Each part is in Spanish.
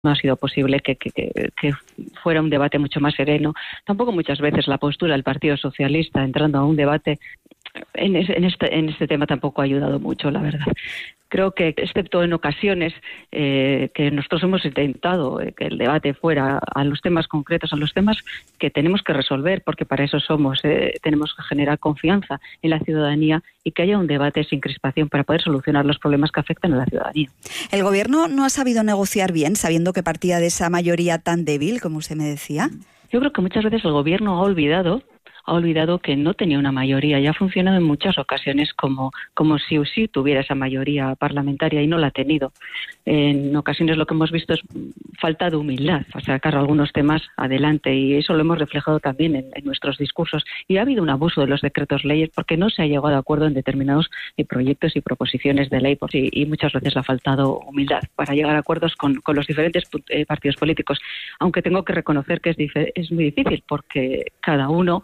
no ha sido posible que fuera un debate mucho más sereno. Tampoco muchas veces la postura del Partido Socialista entrando a un debate en este tema tampoco ha ayudado mucho, la verdad. Creo que, excepto en ocasiones que nosotros hemos intentado que el debate fuera a los temas concretos, a los temas que tenemos que resolver, porque para eso somos, tenemos que generar confianza en la ciudadanía y que haya un debate sin crispación para poder solucionar los problemas que afectan a la ciudadanía. ¿El Gobierno no ha sabido negociar bien, sabiendo que partía de esa mayoría tan débil, como usted me decía? Yo creo que muchas veces el Gobierno ha olvidado que no tenía una mayoría y ha funcionado en muchas ocasiones como si tuviera esa mayoría parlamentaria y no la ha tenido. En ocasiones lo que hemos visto es falta de humildad para sacar algunos temas adelante y eso lo hemos reflejado también en nuestros discursos. Y ha habido un abuso de los decretos leyes porque no se ha llegado a acuerdo en determinados proyectos y proposiciones de ley y muchas veces le ha faltado humildad para llegar a acuerdos con los diferentes partidos políticos. Aunque tengo que reconocer que es muy difícil porque cada uno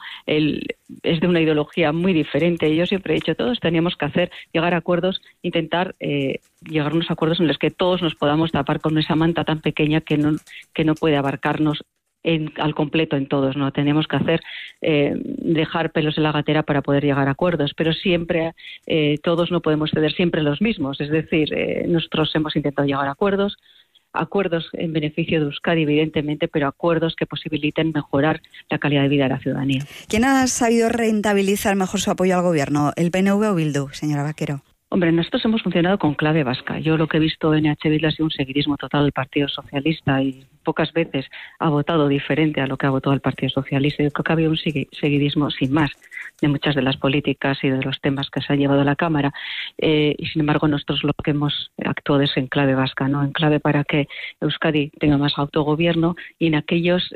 es de una ideología muy diferente. Yo siempre he dicho, todos teníamos que llegar a acuerdos, intentar llegar a unos acuerdos en los que todos nos podamos tapar con esa manta tan pequeña que no puede abarcarnos al completo en todos, ¿no? Tenemos que dejar pelos en la gatera para poder llegar a acuerdos, pero siempre todos no podemos ceder siempre los mismos. Es decir, nosotros hemos intentado llegar a acuerdos en beneficio de Euskadi, evidentemente, pero acuerdos que posibiliten mejorar la calidad de vida de la ciudadanía. ¿Quién ha sabido rentabilizar mejor su apoyo al Gobierno, el PNV o Bildu, señora Vaquero? Hombre, nosotros hemos funcionado con clave vasca. Yo lo que he visto en EH Bildu ha sido un seguidismo total del Partido Socialista y pocas veces ha votado diferente a lo que ha votado el Partido Socialista. Yo creo que había un seguidismo sin más de muchas de las políticas y de los temas que se han llevado a la Cámara. Y sin embargo, nosotros lo que hemos actuado es en clave vasca, ¿no? En clave para que Euskadi tenga más autogobierno y en aquellos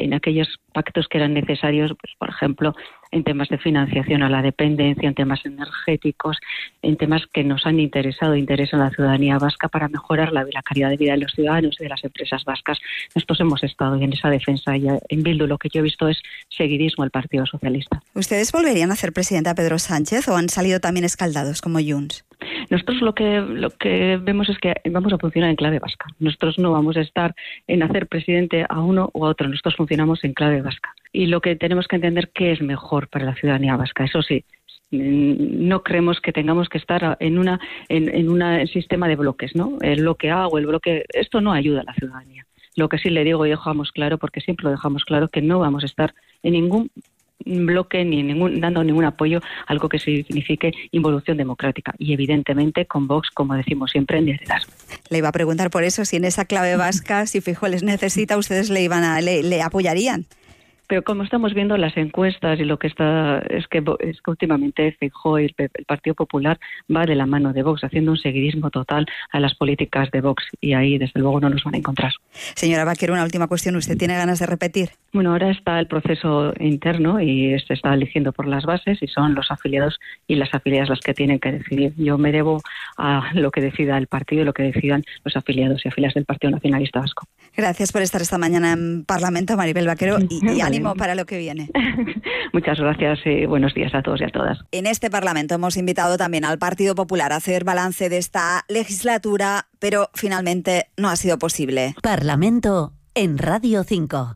pactos que eran necesarios, pues, por ejemplo, en temas de financiación a la dependencia, en temas energéticos, en temas que nos han interesan a la ciudadanía vasca para mejorar la calidad de vida de los ciudadanos y de las empresas vascas. Nosotros hemos estado en esa defensa y en Bildu lo que yo he visto es seguidismo al Partido Socialista. ¿Ustedes volverían a hacer presidenta a Pedro Sánchez o han salido también escaldados como Junts? Nosotros lo que vemos es que vamos a funcionar en clave vasca. Nosotros no vamos a estar en hacer presidente a uno o a otro. Nosotros funcionamos en clave vasca. Y lo que tenemos que entender qué es mejor para la ciudadanía vasca. Eso sí, no creemos que tengamos que estar en un sistema de bloques, ¿no? El bloque A o el bloque... Esto no ayuda a la ciudadanía. Lo que sí le digo y dejamos claro, porque siempre lo dejamos claro, que no vamos a estar en ningún bloque ni dando ningún apoyo a algo que signifique involución democrática y evidentemente con Vox, como decimos siempre, en liderazgo. Le iba a preguntar por eso, si en esa clave vasca, si Feijóo les necesita, ustedes le apoyarían. Pero como estamos viendo las encuestas y lo que está es que últimamente Feijóo y el Partido Popular va de la mano de Vox, haciendo un seguidismo total a las políticas de Vox y ahí desde luego no nos van a encontrar. Señora Vaquero, una última cuestión. ¿Usted tiene ganas de repetir? Bueno, ahora está el proceso interno y se está eligiendo por las bases y son los afiliados y las afiliadas las que tienen que decidir. Yo me debo a lo que decida el partido y lo que decidan los afiliados y afiliadas del Partido Nacionalista Vasco. Gracias por estar esta mañana en Parlamento, Maribel Vaquero, y ánimo para lo que viene. Muchas gracias y buenos días a todos y a todas. En este Parlamento hemos invitado también al Partido Popular a hacer balance de esta legislatura, pero finalmente no ha sido posible. Parlamento en Radio 5.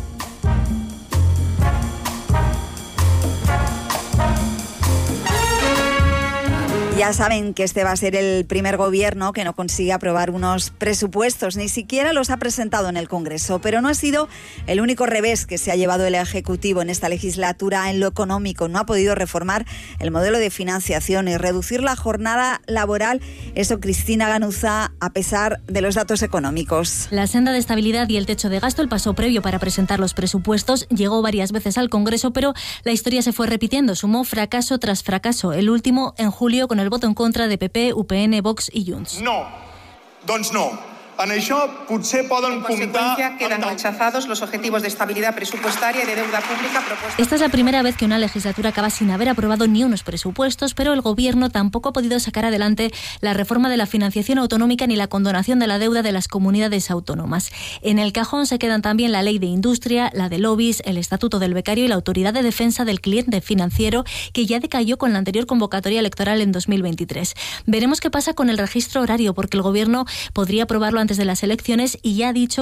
Ya saben que este va a ser el primer gobierno que no consigue aprobar unos presupuestos, ni siquiera los ha presentado en el Congreso, pero no ha sido el único revés que se ha llevado el Ejecutivo en esta legislatura en lo económico. No ha podido reformar el modelo de financiación y reducir la jornada laboral. Eso, Cristina Ganuza, a pesar de los datos económicos. La senda de estabilidad y el techo de gasto, el paso previo para presentar los presupuestos, llegó varias veces al Congreso, pero la historia se fue repitiendo. Sumó fracaso tras fracaso. El último en julio con el voto en contra de PP, UPN, Vox i Junts. No, doncs no. En això potser poden comptar... En consecuencia, quedan rechazados los objetivos de estabilidad presupuestaria y de deuda pública propuestos. Esta es la primera vez que una legislatura acaba sin haber aprobado ni unos presupuestos, pero el Gobierno tampoco ha podido sacar adelante la reforma de la financiación autonómica ni la condonación de la deuda de las comunidades autónomas. En el cajón se quedan también la Ley de Industria, la de lobbies, el Estatuto del Becario y la Autoridad de Defensa del Cliente Financiero, que ya decayó con la anterior convocatoria electoral en 2023. Veremos qué pasa con el registro horario, porque el Gobierno podría aprobarlo antes de las elecciones y ya ha dicho